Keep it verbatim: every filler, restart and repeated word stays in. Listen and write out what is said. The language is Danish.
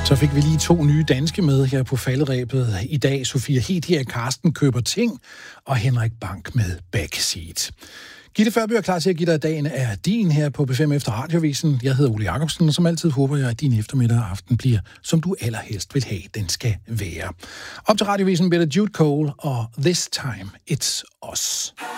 Så fik vi lige to nye danske med her på falderæbet i dag. Sofia Hedia og Karsten Køber Ting og Henrik Bank med Backseat. Gitte Førby er klar til at give dig dagen er din her på B fem efter Radiovisen. Jeg hedder Ole Jacobsen, og som altid håber jeg, at din eftermiddag og aften bliver, som du allerhelst vil have, den skal være. Op til Radiovisen bliver der Jude Cole og This Time It's Us.